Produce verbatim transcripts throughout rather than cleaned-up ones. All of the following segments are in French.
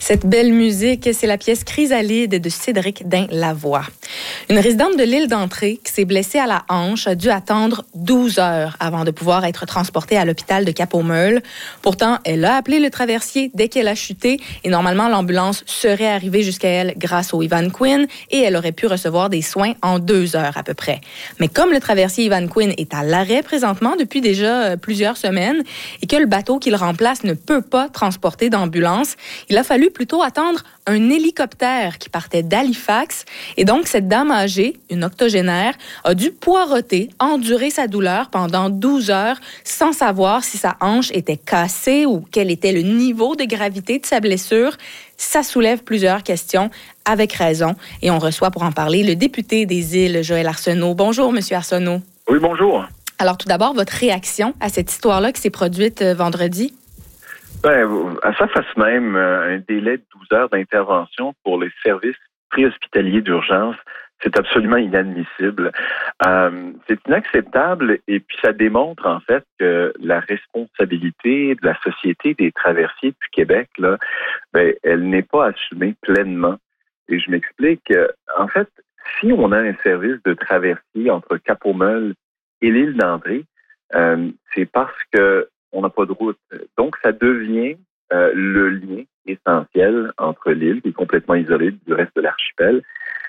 Cette belle musique, c'est la pièce Chrysalide de Cédric Dain-Lavoie. Une résidente de l'île d'Entrée qui s'est blessée à la hanche a dû attendre douze heures avant de pouvoir être transportée à l'hôpital de Cap-aux-Meules. Pourtant, elle a appelé le traversier dès qu'elle a chuté et normalement, l'ambulance serait arrivée jusqu'à elle grâce au Ivan Quinn et elle aurait pu recevoir des soins en deux heures à peu près. Mais comme le traversier Ivan Quinn est à l'arrêt présentement depuis déjà plusieurs semaines et que le bateau qu'il remplace ne peut pas transporter d'ambulance, il a fallu plutôt attendre un hélicoptère qui partait d'Halifax. Et donc, cette dame âgée, une octogénaire, a dû poireauter, endurer sa douleur pendant douze heures sans savoir si sa hanche était cassée ou quel était le niveau de gravité de sa blessure. Ça soulève plusieurs questions, avec raison. Et on reçoit pour en parler le député des Îles, Joël Arsenault. Bonjour, Monsieur Arsenault. Oui, bonjour. Alors, tout d'abord, votre réaction à cette histoire-là qui s'est produite euh, vendredi? Ben, à ça fasse même un délai de douze heures d'intervention pour les services préhospitaliers d'urgence, c'est absolument inadmissible. Euh, c'est inacceptable et puis ça démontre en fait que la responsabilité de la Société des traversiers du Québec, là, ben, elle n'est pas assumée pleinement. Et je m'explique. En fait, si on a un service de traversier entre Cap-aux-Meules et l'île d'Entrée, euh, c'est parce que on n'a pas de route. Donc, ça devient euh, le lien essentiel entre l'île, qui est complètement isolée du reste de l'archipel,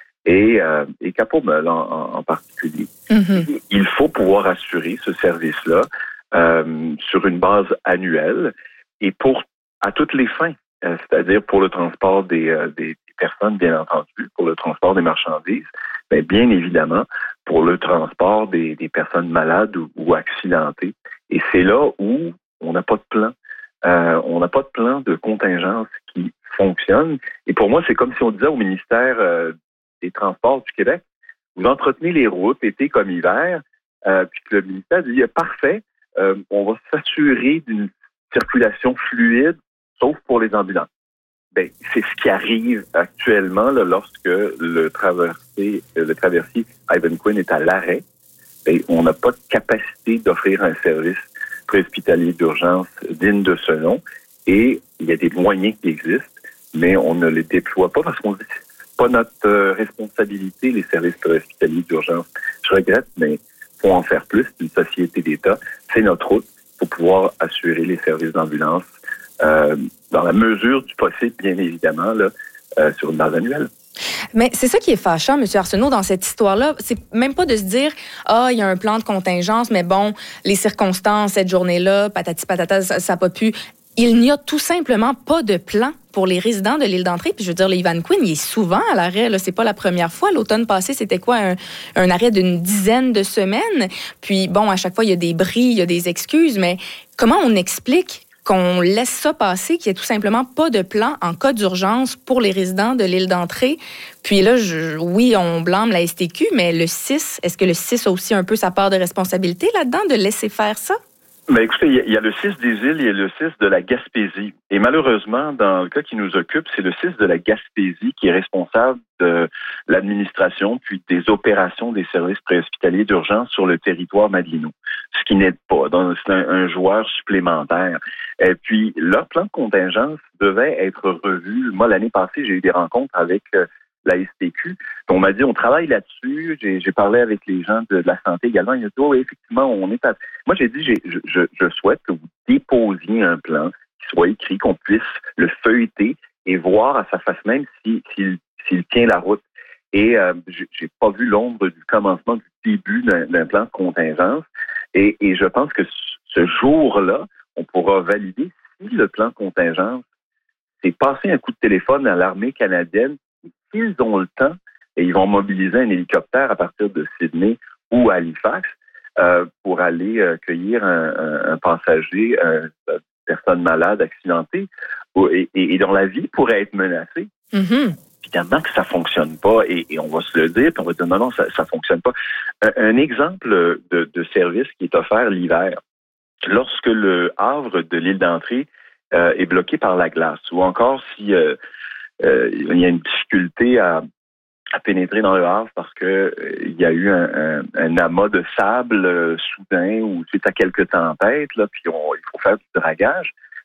et, euh, et Cap-aux-Meules en, en, en particulier. Mm-hmm. Il faut pouvoir assurer ce service-là euh, sur une base annuelle et pour à toutes les fins, euh, c'est-à-dire pour le transport des, euh, des, des personnes, bien entendu, pour le transport des marchandises, mais bien évidemment pour le transport des, des personnes malades ou, ou accidentées. Et c'est là où on n'a pas de plan. Euh, on n'a pas de plan de contingence qui fonctionne. Et pour moi, c'est comme si on disait au ministère euh, des Transports du Québec, vous entretenez les routes été comme hiver, euh, puis que le ministère dit, parfait, euh, on va s'assurer d'une circulation fluide, sauf pour les ambulances. Ben, c'est ce qui arrive actuellement là, lorsque le traversier, le traversier Ivan Quinn est à l'arrêt. Ben, on n'a pas de capacité d'offrir un service préhospitalier d'urgence digne de ce nom. Et il y a des moyens qui existent, mais on ne les déploie pas parce qu'on dit que c'est pas notre euh, responsabilité, les services préhospitaliers d'urgence. Je regrette, mais il faut en faire plus. C'est une société d'État. C'est notre route pour pouvoir assurer les services d'ambulance euh, dans la mesure du possible, bien évidemment, là, euh, sur une base annuelle. Mais c'est ça qui est fâchant, M. Arsenault, dans cette histoire-là. C'est même pas de se dire « Ah, il y a un plan de contingence, mais bon, les circonstances, cette journée-là, patati patata, ça n'a pas pu. » Il n'y a tout simplement pas de plan pour les résidents de l'île d'Entrée. Puis je veux dire, le Ivan Quinn, il est souvent à l'arrêt. Là. C'est pas la première fois. L'automne passé, c'était quoi? Un, un arrêt d'une dizaine de semaines. Puis bon, à chaque fois, il y a des bris, il y a des excuses. Mais comment on explique qu'on laisse ça passer, qu'il n'y ait tout simplement pas de plan en cas d'urgence pour les résidents de l'île d'Entrée? Puis là, je, oui, on blâme la S T Q, mais le C I S, est-ce que le C I S a aussi un peu sa part de responsabilité là-dedans, de laisser faire ça? Ben écoutez, il y, y a le C I S des îles, il y a le C I S de la Gaspésie. Et malheureusement, dans le cas qui nous occupe, c'est le C I S de la Gaspésie qui est responsable de l'administration puis des opérations des services préhospitaliers d'urgence sur le territoire madelinois. Ce qui n'aide pas. Donc, c'est un, un joueur supplémentaire. Et puis, leur plan de contingence devait être revu. Moi, l'année passée, j'ai eu des rencontres avec euh, la S T Q. On m'a dit, on travaille là-dessus. J'ai, j'ai parlé avec les gens de, de la santé également. Ils ont dit, oh, effectivement, on est à... Moi, j'ai dit, j'ai, je, je, je souhaite que vous déposiez un plan qui soit écrit, qu'on puisse le feuilleter et voir à sa face même si, s'il, s'il tient la route. Et euh, j'ai, j'ai pas vu l'ombre du commencement, du début d'un, d'un plan de contingence. Et, et je pense que ce jour-là, on pourra valider si le plan de contingence, c'est passer un coup de téléphone à l'armée canadienne. S'ils ont le temps, et ils vont mobiliser un hélicoptère à partir de Sydney ou Halifax euh, pour aller euh, cueillir un, un, un passager, une personne malade, accidentée, et, et, et dont la vie pourrait être menacée. Mm-hmm. Évidemment que ça fonctionne pas, et, et on va se le dire, puis on va dire non, non, ça, ça fonctionne pas. Un, un exemple de, de service qui est offert l'hiver, lorsque le havre de l'île d'Entrée euh, est bloqué par la glace, ou encore si euh, euh, il y a une difficulté à, à pénétrer dans le havre parce que euh, il y a eu un, un, un amas de sable euh, soudain ou suite à quelques tempêtes, là, puis on, il faut faire du dragage.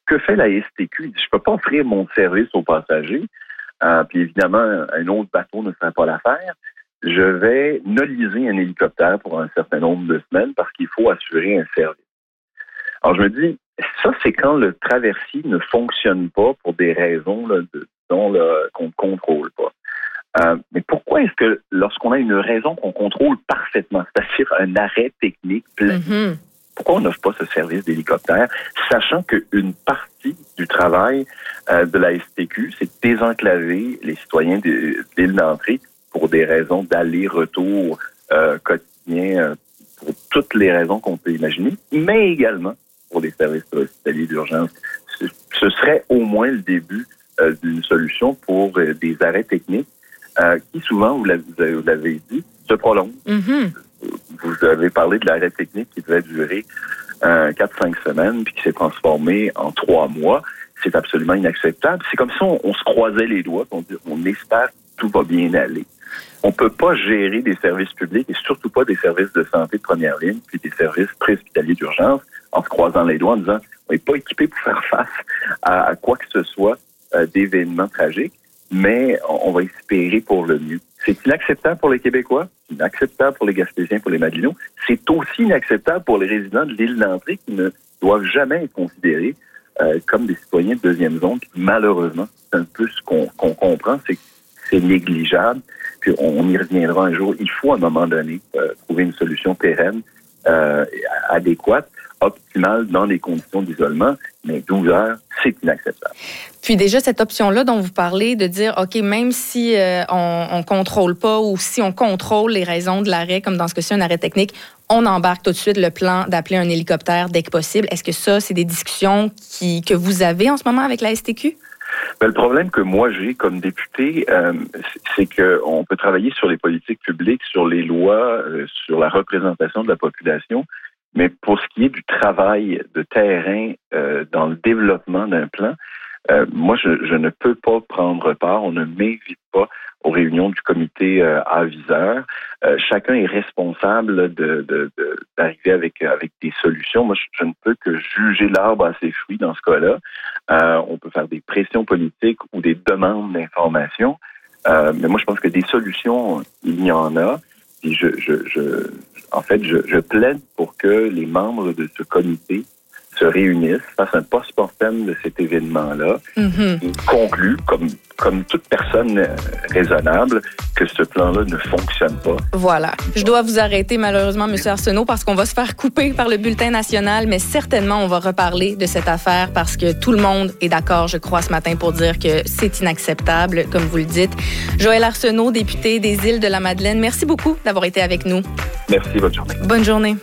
que fait la S T Q? Il dit, je peux pas offrir mon service aux passagers, euh, puis évidemment, un autre bateau ne ferait pas l'affaire. Je vais nulliser un hélicoptère pour un certain nombre de semaines parce qu'il faut assurer un service. Alors, je me dis, ça, c'est quand le traversier ne fonctionne pas pour des raisons là, de, dont, là, qu'on ne contrôle pas. Euh, mais pourquoi est-ce que lorsqu'on a une raison qu'on contrôle parfaitement, c'est-à-dire un arrêt technique plein, mm-hmm. pourquoi on n'offre pas ce service d'hélicoptère, sachant qu'une partie du travail euh, de la S T Q, c'est de désenclaver les citoyens de, de l'île d'entrée pour des raisons d'aller-retour euh, quotidien, euh, pour toutes les raisons qu'on peut imaginer, mais également pour les services hospitaliers d'urgence. Ce, ce serait au moins le début euh, d'une solution pour euh, des arrêts techniques euh, qui, souvent, vous l'avez, vous l'avez dit, se prolongent. Mm-hmm. Vous avez parlé de l'arrêt technique qui devait durer euh, quatre à cinq semaines puis qui s'est transformé en trois mois. C'est absolument inacceptable. C'est comme si on, on se croisait les doigts, on, dit, on espère que tout va bien aller. On peut pas gérer des services publics et surtout pas des services de santé de première ligne puis des services préhospitaliers d'urgence en se croisant les doigts en disant on n'est pas équipé pour faire face à, à quoi que ce soit euh, d'événements tragiques, mais on, on va espérer pour le mieux. C'est inacceptable pour les Québécois, c'est inacceptable pour les Gaspésiens, pour les Madelinots. C'est aussi inacceptable pour les résidents de l'île d'entrée qui ne doivent jamais être considérés euh, comme des citoyens de deuxième zone. Puis, malheureusement, c'est un peu ce qu'on, qu'on comprend, c'est que c'est négligeable. Puis on y reviendra un jour. Il faut à un moment donné euh, trouver une solution pérenne, euh, adéquate, optimale dans les conditions d'isolement, mais douze heures, c'est inacceptable. Puis déjà, cette option-là dont vous parlez, de dire, OK, même si euh, on ne contrôle pas ou si on contrôle les raisons de l'arrêt, comme dans ce cas-ci, un arrêt technique, on embarque tout de suite le plan d'appeler un hélicoptère dès que possible. Est-ce que ça, c'est des discussions qui, que vous avez en ce moment avec la S T Q? Ben, le problème que moi j'ai comme député, euh, c'est qu'on peut travailler sur les politiques publiques, sur les lois, euh, sur la représentation de la population, mais pour ce qui est du travail de terrain euh, dans le développement d'un plan, euh, moi je, je ne peux pas prendre part, on ne m'invite pas aux réunions du comité euh, aviseur. Euh, chacun est responsable de, de, de, d'arriver avec, avec des solutions. Moi, je, je ne peux que juger l'arbre à ses fruits dans ce cas-là. Euh, on peut faire des pressions politiques ou des demandes d'information. Euh, mais moi, je pense que des solutions, il y en a. Et je, je, je, en fait, je, je plaide pour que les membres de ce comité se réunissent, fassent un post-mortem de cet événement-là, mm-hmm. et concluent, comme, comme toute personne raisonnable, que ce plan-là ne fonctionne pas. Voilà. Je dois vous arrêter, malheureusement, M. Arsenault, parce qu'on va se faire couper par le bulletin national, mais certainement, on va reparler de cette affaire parce que tout le monde est d'accord, je crois, ce matin pour dire que c'est inacceptable, comme vous le dites. Joël Arsenault, député des Îles-de-la-Madeleine, merci beaucoup d'avoir été avec nous. Merci, bonne journée. Bonne journée.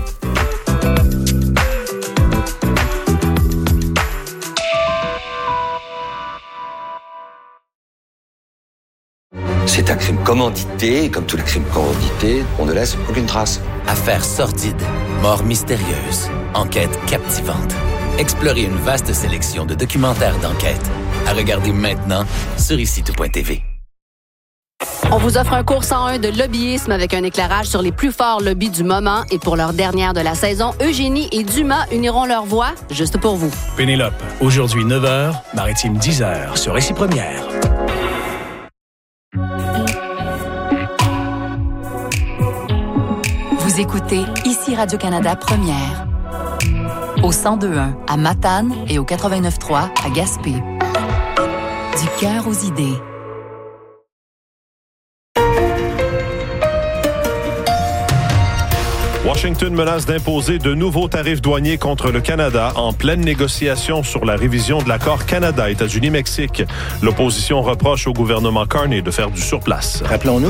C'est un crime commandité, et comme tout les crimes commandités, on ne laisse aucune trace. Affaires sordides, mort mystérieuse, enquête captivante. Explorez une vaste sélection de documentaires d'enquête. À regarder maintenant sur ici tout point t v. On vous offre un cours cent un de lobbyisme avec un éclairage sur les plus forts lobbies du moment. Et pour leur dernière de la saison, Eugénie et Dumas uniront leurs voix juste pour vous. Pénélope, aujourd'hui neuf heures, Maritime dix heures sur Ici Première. Vous écoutez Ici Radio-Canada Première. Au cent deux point un à Matane et au quatre-vingt-neuf point trois à Gaspé. Du cœur aux idées. Washington menace d'imposer de nouveaux tarifs douaniers contre le Canada en pleine négociation sur la révision de l'accord Canada-États-Unis-Mexique. L'opposition reproche au gouvernement Carney de faire du surplace. Rappelons-nous